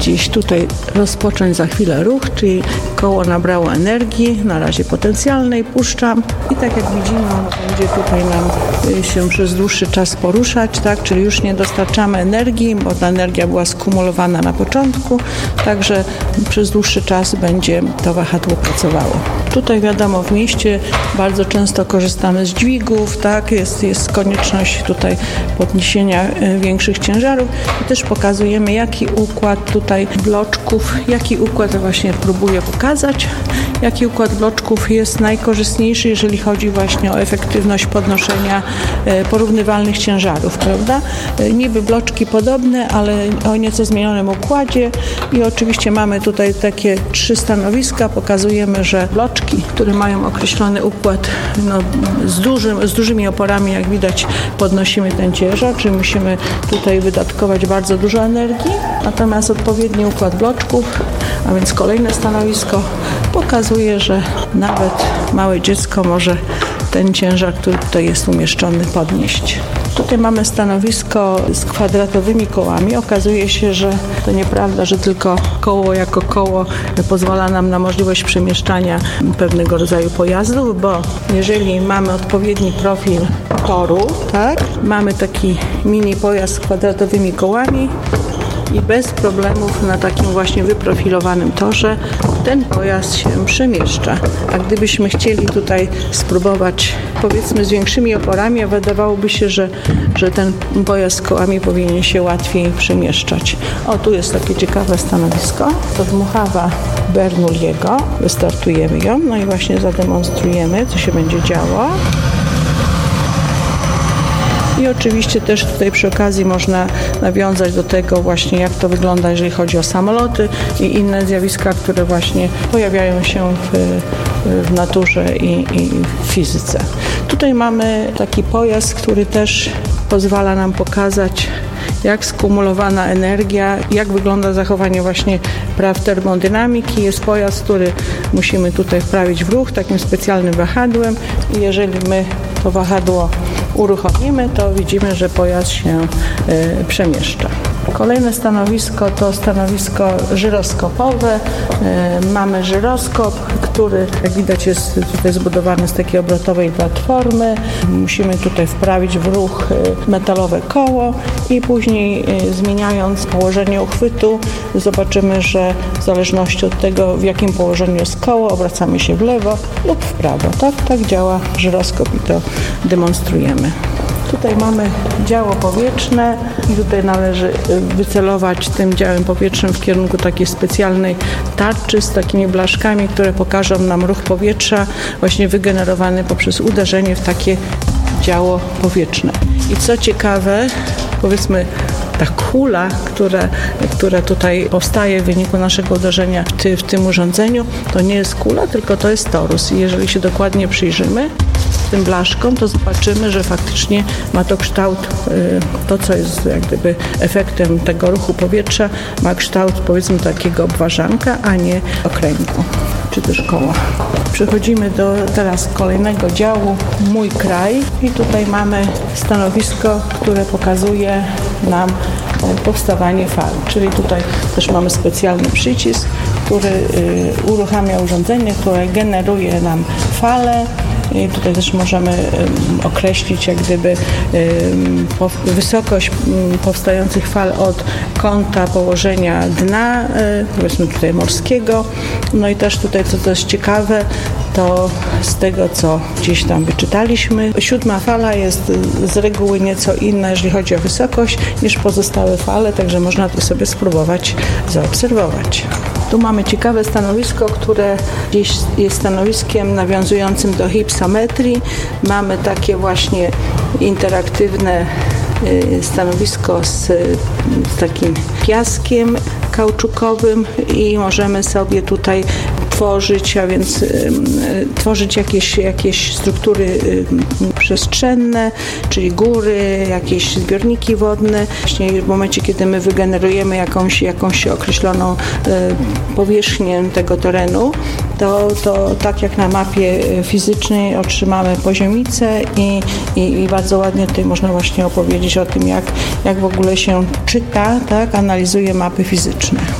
gdzieś tutaj rozpocząć za chwilę ruch, czyli koło nabrało energii, na razie potencjalnej, puszczam i tak jak widzimy, ono będzie tutaj nam się przez dłuższy czas poruszać, tak, czyli już nie dostarczamy energii, bo ta energia była skumulowana na początku, także przez dłuższy czas będzie to wahadło pracowało. Tutaj wiadomo, w mieście bardzo często korzystamy z dźwigów, tak, jest konieczność tutaj podniesienia większych ciężarów i też pokazujemy, jaki układ tutaj bloczków, jaki układ właśnie próbuję pokazać, jaki układ bloczków jest najkorzystniejszy, jeżeli chodzi właśnie o efektywność podnoszenia porównywalnych ciężarów, prawda? Niby bloczki podobne, ale o nieco zmienionym układzie i oczywiście mamy tutaj takie 3 stanowiska, pokazujemy, że bloczki, które mają określony układ z dużymi oporami, jak widać, podnosimy ten ciężar, czyli musimy tutaj wydatkować bardzo dużo energii, natomiast odpowiedni układ bloczków, a więc kolejne stanowisko, pokazuje, że nawet małe dziecko może ten ciężar, który tutaj jest umieszczony, podnieść. Tutaj mamy stanowisko z kwadratowymi kołami. Okazuje się, że to nieprawda, że tylko koło jako koło pozwala nam na możliwość przemieszczania pewnego rodzaju pojazdów, bo jeżeli mamy odpowiedni profil toru, tak, mamy taki mini pojazd z kwadratowymi kołami, i bez problemów na takim właśnie wyprofilowanym torze ten pojazd się przemieszcza. A gdybyśmy chcieli tutaj spróbować, powiedzmy, z większymi oporami, wydawałoby się, że ten pojazd z kołami powinien się łatwiej przemieszczać. O, tu jest takie ciekawe stanowisko. To dmuchawa Bernoulliego. Wystartujemy ją, no i właśnie zademonstrujemy, co się będzie działo. I oczywiście też tutaj przy okazji można nawiązać do tego właśnie, jak to wygląda, jeżeli chodzi o samoloty i inne zjawiska, które właśnie pojawiają się w naturze i w fizyce. Tutaj mamy taki pojazd, który też pozwala nam pokazać, jak skumulowana energia, jak wygląda zachowanie właśnie praw termodynamiki. Jest pojazd, który musimy tutaj wprawić w ruch takim specjalnym wahadłem i jeżeli my to wahadło uruchomimy, to widzimy, że pojazd się przemieszcza. Kolejne stanowisko to stanowisko żyroskopowe. Mamy żyroskop, który, jak widać, jest tutaj zbudowany z takiej obrotowej platformy. Musimy tutaj wprawić w ruch metalowe koło i później, zmieniając położenie uchwytu, zobaczymy, że w zależności od tego, w jakim położeniu jest koło, obracamy się w lewo lub w prawo. Tak działa żyroskop i to demonstrujemy. Tutaj mamy działo powietrzne i tutaj należy wycelować tym działem powietrznym w kierunku takiej specjalnej tarczy z takimi blaszkami, które pokażą nam ruch powietrza właśnie wygenerowany poprzez uderzenie w takie działo powietrzne. I co ciekawe, powiedzmy, ta kula, która tutaj powstaje w wyniku naszego uderzenia w tym urządzeniu, to nie jest kula, tylko to jest torus. I jeżeli się dokładnie przyjrzymy tym blaszkom, to zobaczymy, że faktycznie ma to kształt, to co jest jak gdyby efektem tego ruchu powietrza, ma kształt, powiedzmy, takiego obwarzanka, a nie okręgu, czy też koła. Przechodzimy do teraz kolejnego działu, Mój kraj, i tutaj mamy stanowisko, które pokazuje nam powstawanie fal, czyli tutaj też mamy specjalny przycisk, który uruchamia urządzenie, które generuje nam falę. I tutaj też możemy określić jak gdyby wysokość powstających fal od kąta położenia dna, powiedzmy tutaj morskiego. No i też tutaj, co jest ciekawe, to z tego, co gdzieś tam wyczytaliśmy, 7. fala jest z reguły nieco inna, jeżeli chodzi o wysokość, niż pozostałe fale, także można to sobie spróbować zaobserwować. Tu mamy ciekawe stanowisko, które gdzieś jest stanowiskiem nawiązującym do hypsometrii. Mamy takie właśnie interaktywne stanowisko z takim piaskiem kauczukowym i możemy sobie tutaj tworzyć, a więc tworzyć jakieś struktury przestrzenne, czyli góry, jakieś zbiorniki wodne. Właśnie w momencie, kiedy my wygenerujemy jakąś określoną powierzchnię tego terenu, to tak jak na mapie fizycznej otrzymamy poziomicę i bardzo ładnie tutaj można właśnie opowiedzieć o tym, jak w ogóle się czyta, tak, analizuje mapy fizyczne.